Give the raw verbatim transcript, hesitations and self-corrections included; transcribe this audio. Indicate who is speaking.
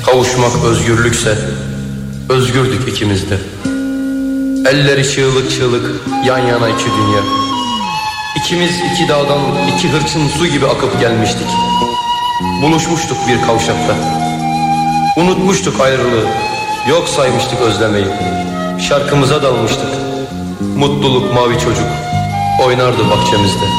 Speaker 1: Kavuşmak özgürlükse özgürdük ikimiz de. Elleri çığlık çığlık yan yana iki dünya. İkimiz iki dağdan iki hırçın su gibi akıp gelmiştik. Buluşmuştuk bir kavşakta. Unutmuştuk ayrılığı, yok saymıştık özlemeyi. Şarkımıza dalmıştık. Mutluluk mavi çocuk oynardı bahçemizde.